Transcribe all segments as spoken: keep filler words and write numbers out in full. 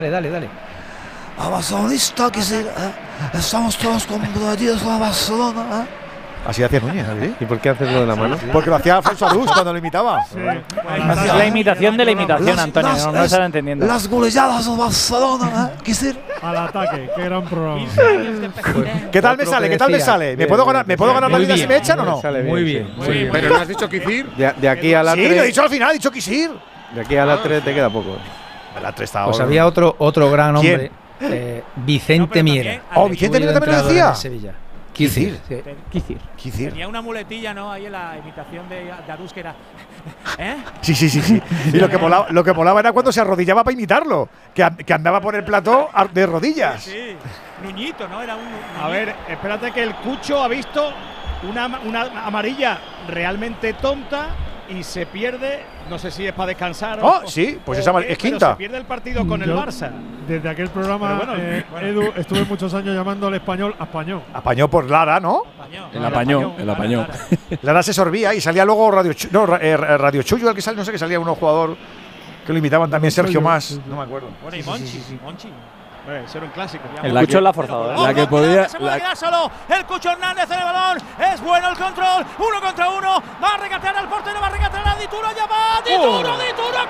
Dale, dale. A Barcelonista, que se, eh, estamos todos comprometidos con Barcelona. ¿eh? Así hacía Núñez, ¿sí? ¿Y por qué haces lo de la mano? Porque lo hacía Alfonso Arús cuando lo imitaba. Sí. Es la imitación de la imitación, Antonio, las, no, no estará entendiendo. Las goleadas de Barcelona, ¿eh? Quisir. Al ataque, qué gran programa. ¿Qué tal me sale? ¿Qué tal me sale? ¿Me puedo ganar, ¿me puedo ganar la vida si me echan o no? Muy bien, muy bien. Pero no has dicho Kicir. De, de aquí a la Sí, lo he tres. dicho al final, he dicho Kisir. De aquí a la tres te queda poco. La tres está Pues ahora. había otro, otro gran ¿Quién? hombre, eh, Vicente Miera. Oh, Vicente Miera también lo decía. En Sevilla. Quisir. Sí. Quisir. Kisir. Tenía una muletilla, ¿no? Ahí en la imitación de, de Arús que era. ¿Eh? Sí, sí, sí, sí. Y lo que molaba, lo que molaba era cuando se arrodillaba para imitarlo, que, an- que andaba por el plató ar- de rodillas. Sí. Nuñito, ¿no? Era un. A ver, espérate que el Cucho ha visto una, ama- una amarilla realmente tonta y se pierde. No sé si es para descansar o. Oh, sí, pues o esa qué, es pero quinta. se pierde el partido con el Yo, Barça. Desde aquel programa, Pero bueno, eh, bueno. Edu, estuve muchos años llamando al español a español. Apañó por Lara, ¿no? El apañó, el apañó. Lara se sorbía y salía luego Radio, Chu- no, Ra- eh, Radio Chuyo, el que sale, no sé, que salía uno jugador que lo imitaban también, Sergio Más. No me acuerdo. Bueno, y Monchi. Monchi. Eh, ser un clásico. El La Cucho que- la ha forzado, ¿eh? La que Ojo, podía. cuidado, que se puede la- quedar solo. El Cucho Hernández en el balón. Es bueno el control. Uno contra uno. Va a regatear al portero. Va a regatear a Dituro. Ya va. Dituro, Dituro,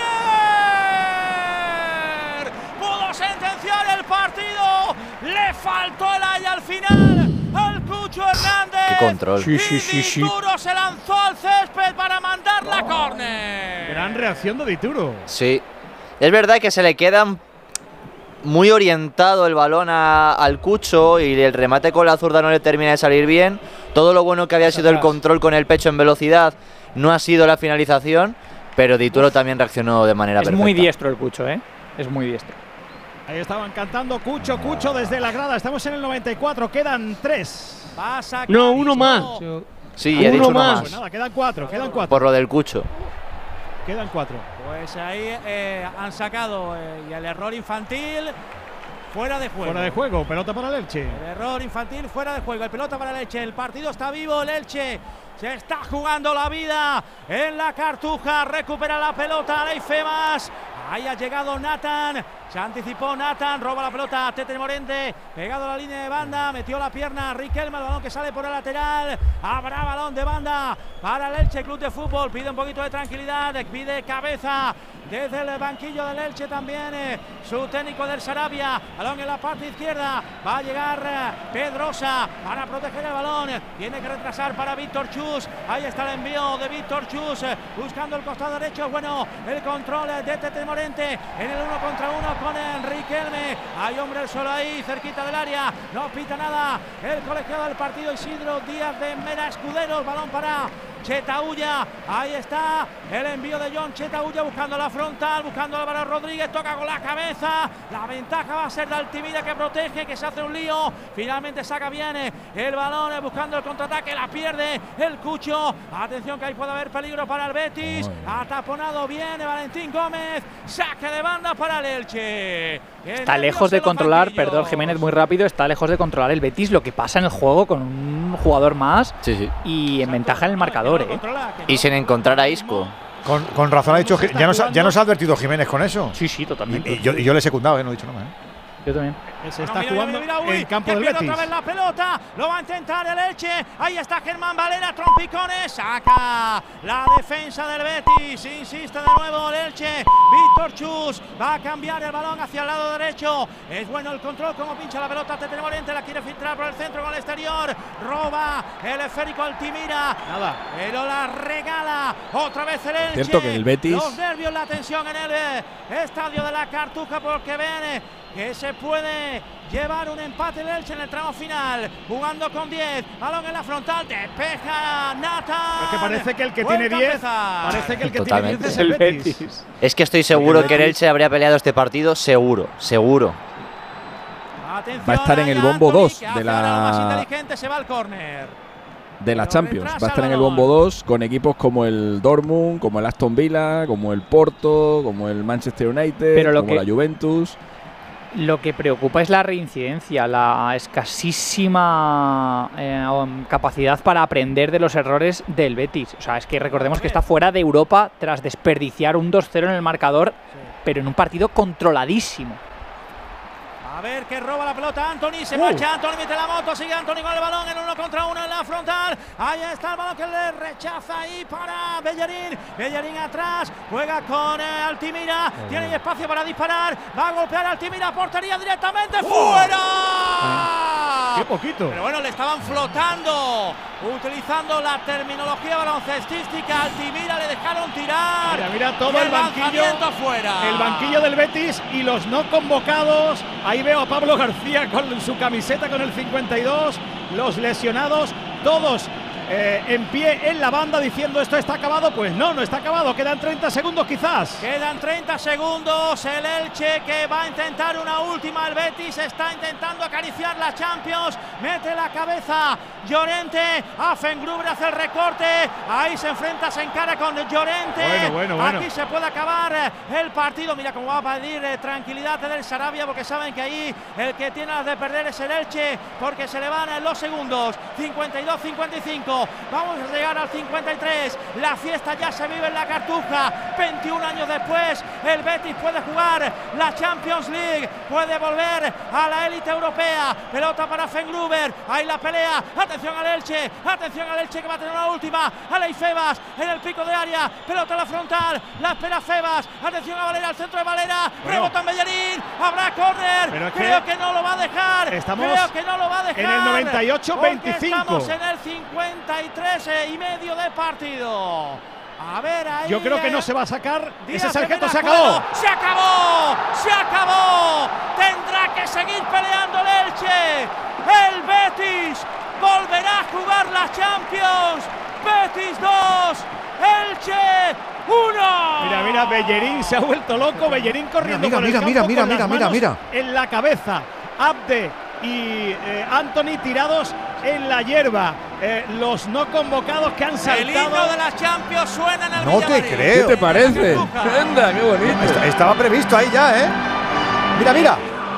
córner. Pudo sentenciar el partido. Le faltó el ay al final. Al Cucho Hernández. Qué control. Sí, sí, sí, Y sí. Dituro se lanzó al césped para mandar la córner. Gran reacción de Dituro. Sí. Es verdad que se le quedan muy orientado el balón a- al Cucho y el remate con la zurda no le termina de salir bien. Todo lo bueno que había sido el control con el pecho en velocidad no ha sido la finalización, pero Dituro también reaccionó de manera Es perfecta. muy diestro el Cucho, ¿eh? Es muy diestro. Ahí estaban cantando Cucho, Cucho desde la grada. Estamos en el noventa y cuatro, quedan tres. Pasa No, uno más. Sí, he dicho uno más. Pues más. nada, quedan cuatro, quedan cuatro. Por lo del Cucho. Quedan cuatro. Pues ahí eh, han sacado eh, y el error infantil fuera de juego. Fuera de juego, pelota para el Elche. El error infantil fuera de juego. El pelota para el Elche. El partido está vivo. El Elche se está jugando la vida en la Cartuja. Recupera la pelota. Leife más. Ahí ha llegado Nathan. Se anticipó Nathan. Roba la pelota a Tete Morente. Pegado a la línea de banda. Metió la pierna. Riquelme. El balón que sale por el lateral. Habrá balón de banda para el Elche Club de Fútbol. Pide un poquito de tranquilidad. Pide cabeza desde el banquillo del Elche también. Eh, su técnico del Sarabia. Balón en la parte izquierda. Va a llegar eh, Pedrosa para proteger el balón. Tiene que retrasar para Víctor Chus. Ahí está el envío de Víctor Chus. eh, buscando el costado derecho. Bueno, el control eh, de Tete Morente en el uno contra uno con el Riquelme. Hay hombre solo ahí, cerquita del área. No pita nada el colegiado del partido, Isidro Díaz de Mera Escuderos. Balón para Chetaulla. Ahí está el envío de John Chetaulla buscando la frontal, buscando a Álvaro Rodríguez. Toca con la cabeza. La ventaja va a ser de Altimira, que protege, que se hace un lío. Finalmente saca bien el balón, buscando el contraataque. La pierde el Cucho. Atención que ahí puede haber peligro para el Betis. Ha taponado bien Valentín Gómez. Saque de banda para el Elche. Está lejos de controlar, perdón Jiménez, muy rápido, está lejos de controlar el Betis lo que pasa en el juego con un jugador más Sí, sí. y en ventaja en el marcador, ¿eh? Y sin encontrar a Isco. Con, con razón ha dicho, Ji- ya nos, ha- ya nos ha advertido Jiménez con eso. Sí, sí, totalmente. Y, y yo, y yo le he secundado, eh, no he dicho nada. ¿eh? Yo también. Se No, está mira, jugando mira, mira, uy, en campo que del pierde Betis. otra vez la pelota. Lo va a intentar el Elche. Ahí está Germán Valera, trompicones. Saca la defensa del Betis. Insiste de nuevo el Elche. Víctor Chus va a cambiar el balón hacia el lado derecho. Es bueno el control, como pincha la pelota Tete Morente. La quiere filtrar por el centro con el exterior. Roba el esférico Altimira. Nada. Pero la regala otra vez el Elche. Cierto que el Betis- Los nervios, la tensión en el eh, estadio de la Cartuja, porque ven eh, que se puede llevar un empate el Elche en el tramo final. Jugando con diez. Balón en la frontal. Despeja Nathan. Es que parece que el que Buen tiene diez. cabeza. Parece que el que Totalmente. tiene diez es el Betis. Es que estoy seguro que el Elche habría peleado este partido, seguro, seguro. Atención, Va a estar en el ahí bombo Anthony, dos que de hace ahora lo más la- inteligente, se va al córner. de la Pero Champions. retrasa Va a estar en el el balón. bombo dos con equipos como el Dortmund, como el Aston Villa, como el Porto, como el Manchester United, Pero lo como que- la Juventus. Lo que preocupa es la reincidencia, la escasísima eh, capacidad para aprender de los errores del Betis. O sea, es que recordemos que está fuera de Europa tras desperdiciar un dos cero en el marcador, sí. pero en un partido controladísimo. A ver que roba la pelota Antony, se uh. marcha Antony, mete la moto, sigue Antony con el balón en uno contra uno en la frontal. Ahí está el balón que le rechaza ahí para Bellerín. Bellerín atrás, juega con eh, Altimira, uh. tiene espacio para disparar, va a golpear a Altimira, portería directamente, uh. ¡fuera! Uh. ¡Qué poquito! Pero bueno, le estaban flotando, utilizando la terminología baloncestística. Altimira le dejaron tirar. Mira, mira todo el, el banquillo fuera. El banquillo del Betis y los no convocados. Ahí veo a Pablo García con su camiseta con el cincuenta y dos, los lesionados, todos eh, en pie en la banda diciendo esto está acabado. Pues no, no está acabado, quedan treinta segundos quizás. Quedan treinta segundos, el Elche que va a intentar una última, el Betis está intentando acariciar la Champions, mete la cabeza Llorente, Afengruber hace el recorte, ahí se enfrenta, se encara con Llorente, bueno, bueno, bueno. aquí se puede acabar el partido. Mira cómo va a pedir eh, tranquilidad del Sarabia, porque saben que ahí el que tiene las de perder es el Elche, porque se le van en los segundos. Cincuenta y dos cincuenta y cinco, vamos a llegar al cincuenta y tres, la fiesta ya se vive en la Cartuja. Veintiún años después el Betis puede jugar la Champions League, puede volver a la élite europea. Pelota para Afengruber, ahí la pelea. Atención al Elche, atención al Elche que va a tener una última. Aleix Febas en el pico de área, pelota a la frontal, la espera Febas. Atención a Valera, al centro de Valera, bueno. rebota en Bellerín, habrá córner. Creo que, que no lo va a dejar. Estamos Creo que no lo va a dejar. En el noventa y ocho veinticinco. Estamos en el cincuenta y tres y medio de partido. A ver, ahí. Yo creo que eh, no se va a sacar. Díaz Ese sargento se acabó. acabó. Se acabó. Se acabó. Tendrá que seguir peleando el Elche. El Betis volverá a jugar la Champions. Betis dos, Elche uno. Mira, mira, Bellerín se ha vuelto loco. Bellerín corriendo mira, por mira, el mira, campo mira, con mira, las mira, manos mira. en la cabeza. Abde y eh, Antony tirados en la hierba. Eh, los no convocados que han saltado. El himno de la Champions suena en el No te creo. ¿Qué te parece? Anda, qué bonito. Est- Estaba previsto ahí ya, ¿eh? Mira, mira.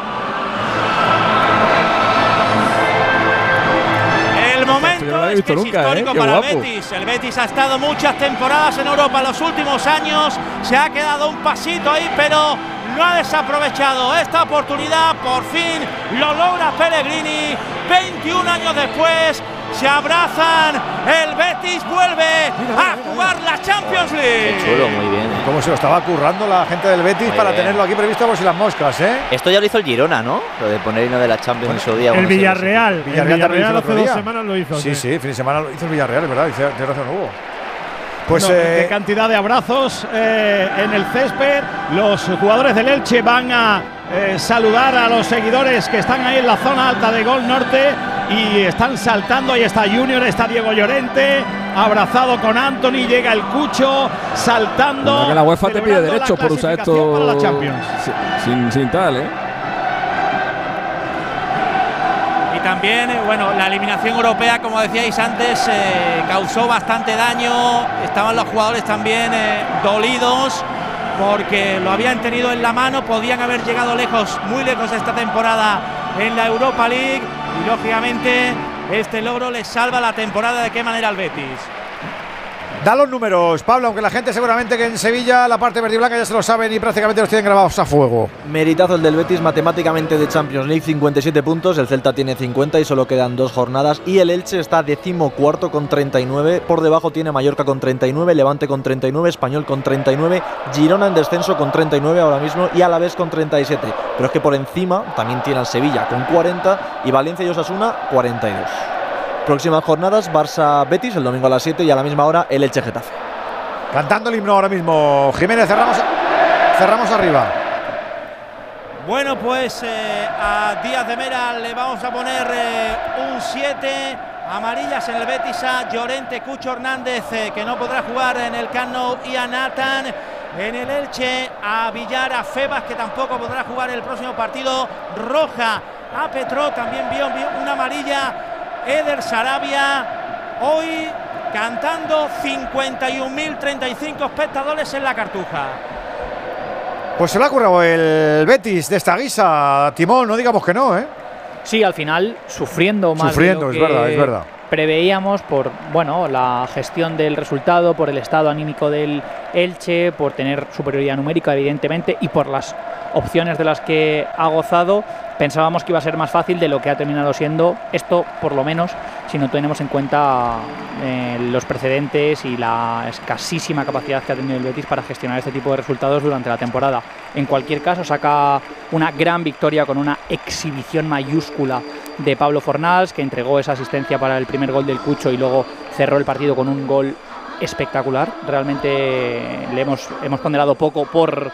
El momento no lo he es visto que es nunca, histórico ¿eh? Qué para guapo. Betis. El Betis ha estado muchas temporadas en Europa en los últimos años. Se ha quedado un pasito ahí, pero lo ha desaprovechado. Esta oportunidad por fin lo logra Pellegrini. veintiún años después se abrazan. El Betis vuelve Mira, a mira, jugar la Champions League. Qué chulo, muy bien. ¿eh? Cómo se lo estaba currando la gente del Betis Muy para bien. tenerlo aquí previsto por si las moscas, ¿eh? Esto ya lo hizo el Girona, ¿no? Lo de poner himno de la Champions en su día. El bueno, sí, Villarreal. El Villarreal también Villarreal hizo hace otro dos día. semanas lo hizo. Sí, sí, fin de semana lo hizo el Villarreal, es verdad. Dice, tiene razón, Hugo. Pues No, eh, qué cantidad de abrazos eh, en el césped. Los jugadores del Elche van a eh, saludar a los seguidores que están ahí en la zona alta de Gol Norte y están saltando. Ahí está Junior, está Diego Llorente, abrazado con Antony, llega el Cucho saltando. Bueno, que la UEFA te pide celebrando derechos la por usar clasificación esto para la Champions. sin, sin tal, ¿eh? Y también, eh, bueno, la eliminación europea, como decíais antes, eh, causó bastante daño. Estaban los jugadores también eh, dolidos porque lo habían tenido en la mano. Podían haber llegado lejos, muy lejos esta temporada en la Europa League. Y lógicamente este logro les salva la temporada. ¿De qué manera al Betis? da los números, Pablo, aunque la gente seguramente que en Sevilla la parte verde y blanca ya se lo saben y prácticamente los tienen grabados a fuego. Meritazo el del Betis matemáticamente de Champions League, cincuenta y siete puntos, el Celta tiene cincuenta y solo quedan dos jornadas y el Elche está decimocuarto con treinta y nueve, por debajo tiene Mallorca con treinta y nueve, Levante con treinta y nueve, Español con treinta y nueve, Girona en descenso con treinta y nueve ahora mismo y Alavés con treinta y siete, pero es que por encima también tiene al Sevilla con cuarenta y Valencia y Osasuna cuarenta y dos. Próximas jornadas, Barça-Betis el domingo a las siete y a la misma hora el Elche-Getafe. Cantando el himno ahora mismo, Jiménez, cerramos, cerramos arriba. Bueno, pues eh, a Díaz de Mera le vamos a poner eh, un siete, amarillas en el Betis a Llorente, Cucho Hernández, eh, que no podrá jugar en el Camp Nou, y a Nathan. En el Elche a Villar, a Febas, que tampoco podrá jugar el próximo partido, roja a Petró, también vio, vio una amarilla Eder Sarabia, hoy cantando cincuenta y un mil treinta y cinco espectadores en la Cartuja. Pues Pues se le ha currado el Betis de esta guisa, Timón, no digamos que no, ¿eh? Sí, al final sufriendo más Sufriendo, de lo es que verdad, es verdad. preveíamos por, bueno, la gestión del resultado, por el estado anímico del Elche, por tener superioridad numérica, evidentemente, y por las opciones de las que ha gozado. Pensábamos que iba a ser más fácil de lo que ha terminado siendo. Esto, por lo menos, si no tenemos en cuenta eh, los precedentes y la escasísima capacidad que ha tenido el Betis para gestionar este tipo de resultados durante la temporada. En cualquier caso, saca una gran victoria con una exhibición mayúscula de Pablo Fornals, que entregó esa asistencia para el primer gol del Cucho y luego cerró el partido con un gol espectacular. Realmente le hemos, hemos ponderado poco por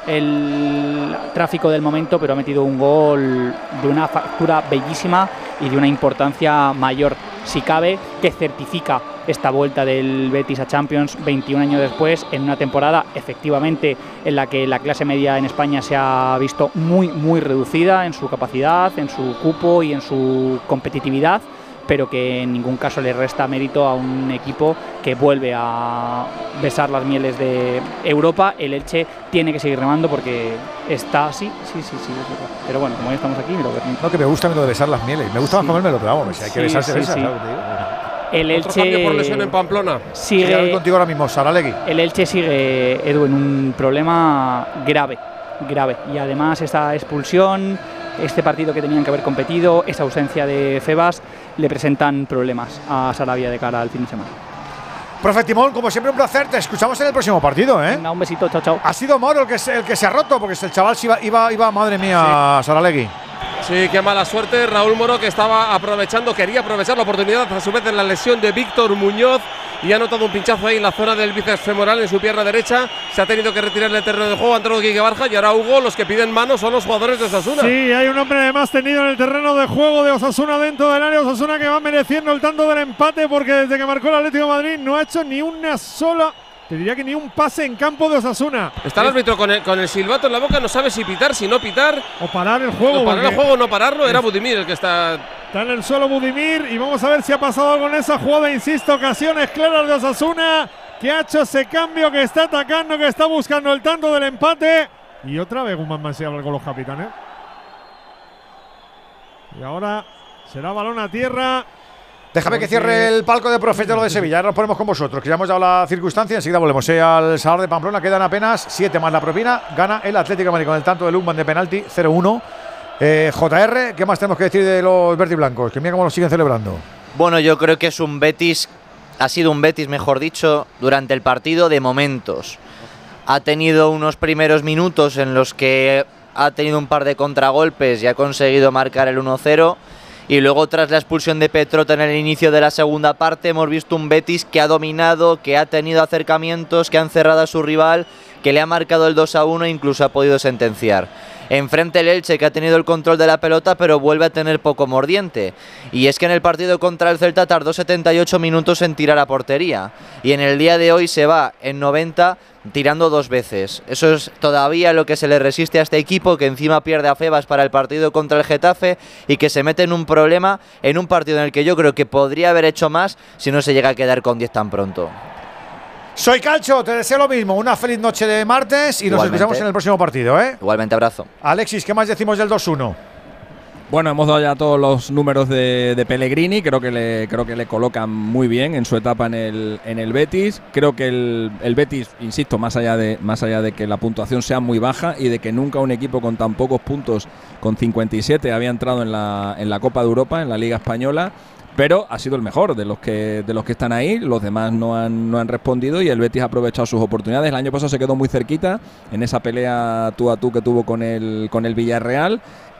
el tráfico del momento, pero ha metido un gol de una factura bellísima y de una importancia mayor, si cabe, que certifica esta vuelta del Betis a Champions veintiún años después, en una temporada efectivamente en la que la clase media en España se ha visto muy muy reducida en su capacidad, en su cupo y en su competitividad, pero que en ningún caso le resta mérito a un equipo que vuelve a besar las mieles de Europa. El Elche tiene que seguir remando porque está así, sí, sí, sí, es verdad. Pero bueno, como ya estamos aquí, me lo permito. No, que me gusta lo de besar las mieles. Me gusta más Sí. comérmelo, pero vamos, si hay que Sí, besarse, sí, besa, sí. ¿sabes lo que te digo? El Otro Elche cambio por lesión en Pamplona. Sí, sigue, voy contigo ahora mismo, Saralegui. el Elche sigue, Edu, en un problema grave, grave. Y además esta expulsión, este partido que tenían que haber competido, esa ausencia de Febas, le presentan problemas a Sarabia de cara al fin de semana. Profe Timón, como siempre un placer, te escuchamos en el próximo partido, ¿eh? Venga, un besito, chao, chao. Ha sido Moro el que se, el que se ha roto, porque el chaval se iba, iba, iba madre mía, sí. Saralegui. Sí, qué mala suerte. Raúl Moro, que estaba aprovechando, quería aprovechar la oportunidad a su vez en la lesión de Víctor Muñoz y ha notado un pinchazo ahí en la zona del bíceps femoral en su pierna derecha. Se ha tenido que retirar el terreno de juego, ha entrado Quique Barja y ahora Hugo, los que piden manos son los jugadores de Osasuna. Sí, hay un hombre además tenido en el terreno de juego de Osasuna dentro del área. Osasuna que va mereciendo el tanto del empate porque desde que marcó el Atlético de Madrid no ha hecho ni una sola, te diría que ni un pase en campo de Osasuna. Está el árbitro con el, con el silbato en la boca, no sabe si pitar, si no pitar. O parar el juego. O parar el juego o no pararlo, era Budimir el que está… Está en el suelo Budimir y vamos a ver si ha pasado algo en esa jugada. Insisto, ocasiones claras de Osasuna, que ha hecho ese cambio, que está atacando, que está buscando el tanto del empate. Y otra vez Guzmán Mansi habla con los capitanes. Y ahora será balón a tierra. Déjame que cierre el palco de Profes de lo de Sevilla. Ahora nos ponemos con vosotros, que ya hemos dado la circunstancia. Enseguida volvemos eh, al Salar de Pamplona. Quedan apenas siete más la propina. Gana el Atlético de Madrid con el tanto de Lukman de penalti cero uno. Eh, J R, ¿qué más tenemos que decir de los verdiblancos? Que mira cómo lo siguen celebrando. Bueno, yo creo que es un Betis, ha sido un Betis, mejor dicho, durante el partido de momentos. Ha tenido unos primeros minutos en los que ha tenido un par de contragolpes y ha conseguido marcar el uno cero. Y luego, tras la expulsión de Petrota en el inicio de la segunda parte, hemos visto un Betis que ha dominado, que ha tenido acercamientos, que ha encerrado a su rival, que le ha marcado el dos a uno e incluso ha podido sentenciar. Enfrente el Elche, que ha tenido el control de la pelota, pero vuelve a tener poco mordiente. Y es que en el partido contra el Celta tardó setenta y ocho minutos en tirar a portería. Y en el día de hoy se va en noventa tirando dos veces. Eso es todavía lo que se le resiste a este equipo, que encima pierde a Febas para el partido contra el Getafe y que se mete en un problema en un partido en el que yo creo que podría haber hecho más si no se llega a quedar con diez tan pronto. Soy Calcho, te deseo lo mismo. Una feliz noche de martes y nos Igualmente. escuchamos en el próximo partido, ¿eh? Igualmente, abrazo. Alexis, ¿qué más decimos del dos uno? Bueno, hemos dado ya todos los números de, de Pellegrini. Creo que le creo que le colocan muy bien en su etapa en el, en el Betis. Creo que el, el Betis, insisto, más allá de más allá de que la puntuación sea muy baja y de que nunca un equipo con tan pocos puntos, con cincuenta y siete, había entrado en la, en la Copa de Europa, en la Liga Española, pero ha sido el mejor de los que de los que están ahí. Los demás no han, no han respondido y el Betis ha aprovechado sus oportunidades. El año pasado se quedó muy cerquita en esa pelea tú a tú que tuvo con el, con el Villarreal.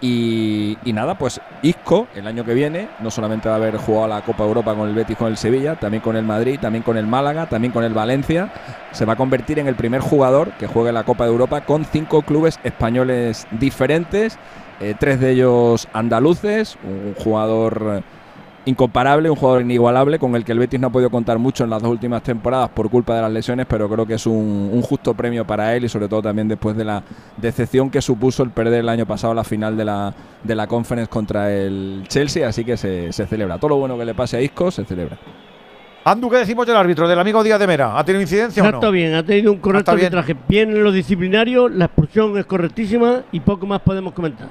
Y, y nada, pues Isco el año que viene no solamente va a haber jugado la Copa Europa con el Betis, con el Sevilla, también con el Madrid, también con el Málaga, también con el Valencia. Se va a convertir en el primer jugador que juegue la Copa de Europa con cinco clubes españoles diferentes, eh, tres de ellos andaluces, un jugador incomparable, un jugador inigualable con el que el Betis no ha podido contar mucho en las dos últimas temporadas por culpa de las lesiones, pero creo que es un, un justo premio para él y sobre todo también después de la decepción que supuso el perder el año pasado la final de la, de la Conference contra el Chelsea, así que se, se celebra. Todo lo bueno que le pase a Isco se celebra. Andu, ¿qué decimos del árbitro, del amigo Díaz de Mera? ¿Ha tenido incidencia o no? Está bien, ha tenido un correcto Ah, está arbitraje. Bien en lo disciplinario, la expulsión es correctísima y poco más podemos comentar.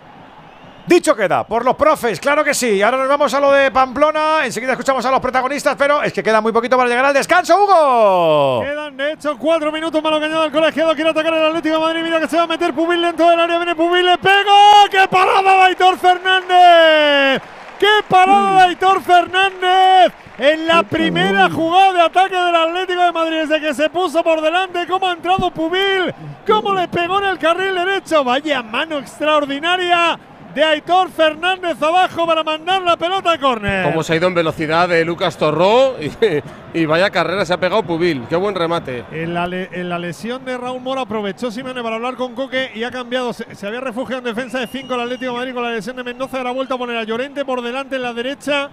Dicho queda, por los profes, claro que sí. Ahora nos vamos a lo de Pamplona. Enseguida escuchamos a los protagonistas, pero es que queda muy poquito para llegar al descanso, Hugo. Quedan, de hecho, cuatro minutos más lo que añade el colegiado. Quiere atacar el Atlético de Madrid. Mira que se va a meter Pubil dentro del área. Viene Pubil, le pega. ¡Qué parada de Aitor Fernández! ¡Qué parada de Aitor Fernández! En la primera jugada de ataque del Atlético de Madrid, desde que se puso por delante, cómo ha entrado Pubil, cómo le pegó en el carril derecho. Vaya mano extraordinaria de Aitor Fernández abajo para mandar la pelota a córner. Como se ha ido en velocidad de Lucas Torró y, y vaya carrera se ha pegado Pubil. Qué buen remate. En la, en la lesión de Raúl Mora aprovechó Simeone para hablar con Coque y ha cambiado. Se, se había refugiado en defensa de cinco el Atlético de Madrid con la lesión de Mendoza. Ahora ha vuelto a poner a Llorente por delante en la derecha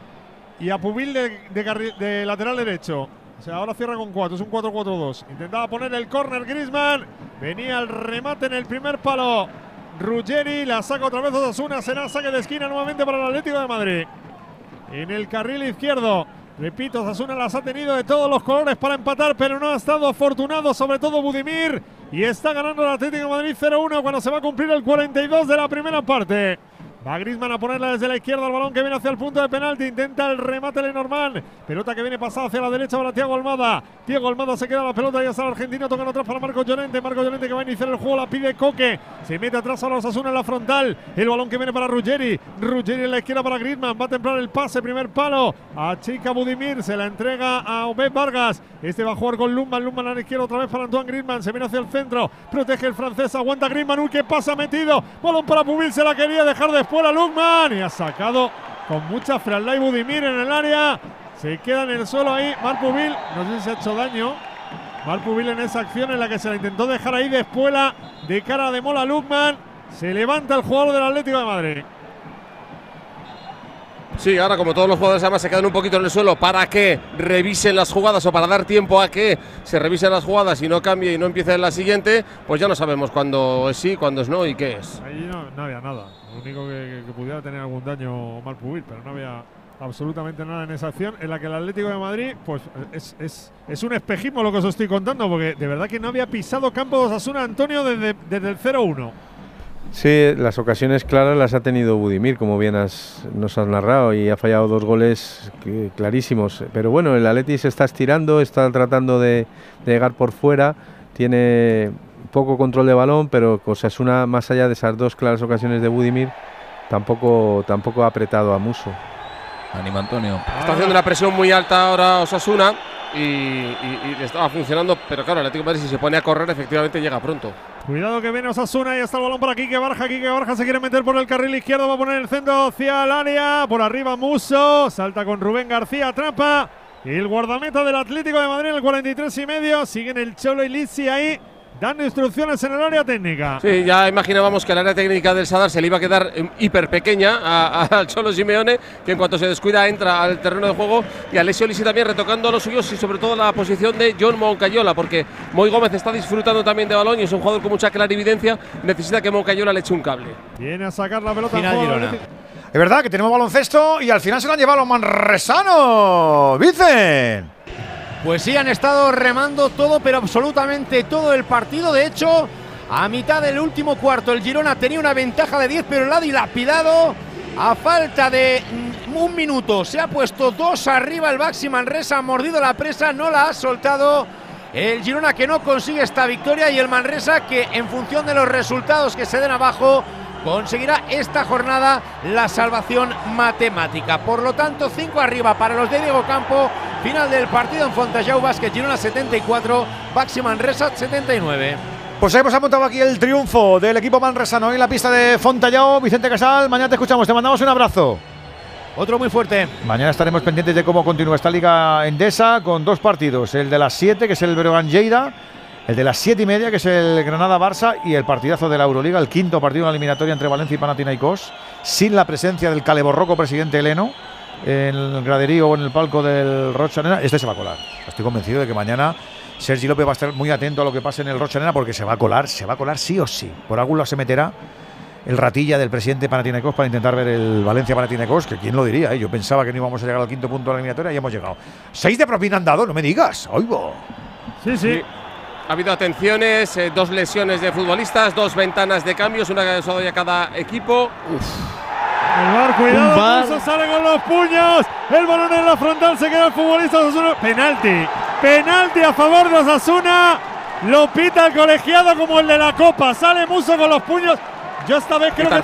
y a Pubil de, de, de lateral derecho. O sea, ahora cierra con cuatro, es un cuatro cuatro dos. Intentaba poner el córner Griezmann. Venía el remate en el primer palo. Ruggeri, la saca otra vez Osasuna, será saque de esquina nuevamente para el Atlético de Madrid. En el carril izquierdo, repito, Osasuna las ha tenido de todos los colores para empatar, pero no ha estado afortunado, sobre todo Budimir. Y está ganando el Atlético de Madrid cero uno cuando se va a cumplir el cuarenta y dos de la primera parte. Va Griezmann a ponerla desde la izquierda, el balón que viene hacia el punto de penalti, intenta el remate Lenormand, pelota que viene pasada hacia la derecha para Thiago Almada. Thiago Almada se queda la pelota y hasta el argentino, tocando atrás para Marcos Llorente. Marcos Llorente que va a iniciar el juego, la pide Coque, se mete atrás a los Osasuna en la frontal, el balón que viene para Ruggeri, Ruggeri en la izquierda para Griezmann, va a templar el pase, primer palo, achica Budimir, se la entrega a Obed Vargas, este va a jugar con Lundman, Lundman a la izquierda otra vez para Antoine Griezmann, se viene hacia el centro, protege el francés, aguanta Griezmann, uy, qué pasa metido, balón para Pubil, se la quería dejar después a Lundman y ha sacado con mucha frialdad y Budimir en el área. Se queda en el suelo ahí Marc Pubil. No sé si se ha hecho daño Marc Pubil en esa acción en la que se la intentó dejar ahí de espuela de cara de Mola Lundman. Se levanta el jugador del Atlético de Madrid. Sí, ahora como todos los jugadores además se quedan un poquito en el suelo para que revisen las jugadas o para dar tiempo a que se revisen las jugadas y no cambie y no empiece en la siguiente, pues ya no sabemos cuándo es sí, cuándo es no y qué es. Ahí no, no había nada. Lo único que, que, que pudiera tener algún daño Marc Pubil, pero no había absolutamente nada en esa acción en la que el Atlético de Madrid, pues es, es, es un espejismo lo que os estoy contando, porque de verdad que no había pisado campo de Osasuna, Antonio, desde, desde el cero uno. Sí, las ocasiones claras las ha tenido Budimir, como bien has, nos has narrado, y ha fallado dos goles que, clarísimos. Pero bueno, el Atleti se está estirando, está tratando de, de llegar por fuera, tiene poco control de balón, pero Osasuna, más allá de esas dos claras ocasiones de Budimir, tampoco, tampoco ha apretado a Musso. Anima Antonio. Está haciendo una presión muy alta ahora Osasuna y, y, y le estaba funcionando, pero claro, el Atlético de Madrid si se pone a correr efectivamente llega pronto. Cuidado que viene Osasuna y está el balón para Quique Barja. Quique Barja se quiere meter por el carril izquierdo, va a poner el centro hacia el área. Por arriba Musso, salta con Rubén García, atrapa. Y el guardameta del Atlético de Madrid en el cuarenta y tres y medio. Siguen el Cholo y Lizzi ahí, dando instrucciones en el área técnica. Sí, ya imaginábamos que el área técnica del Sadar se le iba a quedar eh, hiper pequeña al Cholo Simeone, que en cuanto se descuida entra al terreno de juego, y Alessio Lisi también retocando los suyos y sobre todo la posición de John Moncayola, porque Moy Gómez está disfrutando también de balón y es un jugador con mucha clarividencia, necesita que Moncayola le eche un cable. Viene a sacar la pelota. Final Girona. Es verdad que tenemos baloncesto y al final se lo han llevado los manresanos. Vicen. Pues sí, han estado remando todo, pero absolutamente todo el partido. De hecho, a mitad del último cuarto, el Girona tenía una ventaja de diez, pero la ha dilapidado. A falta de un minuto, se ha puesto dos arriba el Baxi Manresa, ha mordido la presa, no la ha soltado. El Girona que no consigue esta victoria y el Manresa que, en función de los resultados que se den abajo, conseguirá esta jornada la salvación matemática. Por lo tanto, cinco arriba para los de Diego Campo. Final del partido en Fontejau Básquet, Girona setenta y cuatro, Baxi Manresa setenta y nueve. Pues hemos apuntado aquí el triunfo del equipo manresano en la pista de Fontejau. Vicente Casal, mañana te escuchamos, te mandamos un abrazo. Otro muy fuerte. Mañana estaremos pendientes de cómo continúa esta liga endesa con dos partidos, el de las siete, que es el Breogán Lleida, el de las siete y media, que es el Granada-Barça, y el partidazo de la Euroliga, el quinto partido en la eliminatoria entre Valencia y Panathinaikos, sin la presencia del caleborroco presidente Heleno en el graderío o en el palco del Rocha Arena. Este se va a colar. Estoy convencido de que mañana Sergi López va a estar muy atento a lo que pase en el Rocha Arena, porque se va a colar, se va a colar sí o sí. Por algún lado se meterá el ratilla del presidente Panathinaikos para intentar ver el Valencia-Panathinaikos, que quién lo diría, ¿eh? Yo pensaba que no íbamos a llegar al quinto punto de la eliminatoria y hemos llegado. Seis de propina han dado, no me digas. ¡Oigo! Sí, sí. Sí. Ha habido atenciones, eh, dos lesiones de futbolistas, dos ventanas de cambios, una que ha cada equipo. Uf. El bar, cuidado, Pulso sale con los puños. El balón en la frontal, se queda el futbolista de Osasuna. Penalti. Penalti a favor de Osasuna. Lo pita el colegiado como el de la Copa. Sale Muso con los puños. Yo esta vez creo que